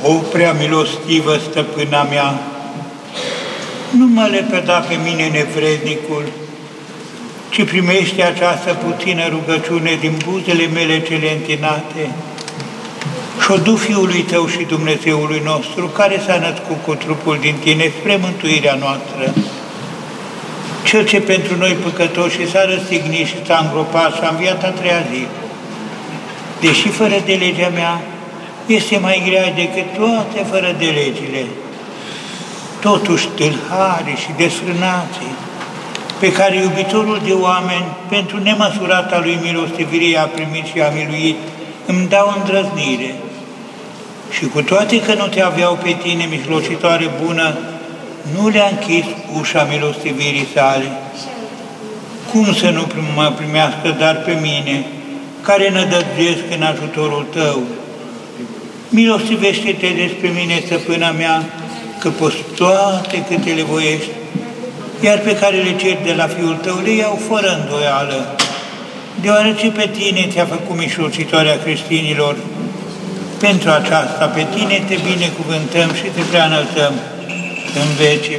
O prea milostivă stăpâna mea, nu mă lepăda pe mine nevrednicul, ci primește această puțină rugăciune din buzele mele cele întinate și o du Fiului Tău și Dumnezeului nostru, care s-a născut cu trupul din Tine spre mântuirea noastră. Cel ce pentru noi păcătoși s-a răstignit și s-a îngropat și a înviat a treia zi, deși fără de legea mea este mai grea decât toate fără de legile, totuși tâlharii și desfrânații, pe care iubitorul de oameni, pentru nemăsurata lui milostivire a primit și a miluit, îmi dau îndrăznire. Și cu toate că nu te aveau pe tine, mijlocitoare bună, nu le-a închis ușa milostivirii sale. Cum să nu mă primească dar pe mine, care nădăjduiesc în ajutorul Tău? Milostivește-te despre mine, stăpâna mea, că poți toate câte le voiești, iar pe care le ceri de la Fiul Tău le iau fără îndoială, deoarece pe tine te-a făcut mijlocitoarea creștinilor. Pentru aceasta pe tine te binecuvântăm și te preanălțăm în veci.